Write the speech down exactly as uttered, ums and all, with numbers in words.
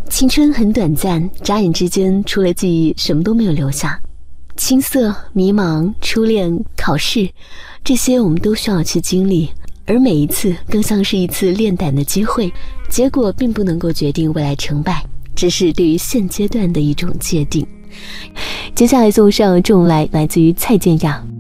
青春很短暂，眨眼之间，除了记忆，什么都没有留下。青涩、迷茫、初恋、考试，这些我们都需要去经历，而每一次更像是一次练胆的机会，结果并不能够决定未来成败，只是对于现阶段的一种界定。接下来送上《众来》，来自于蔡健雅。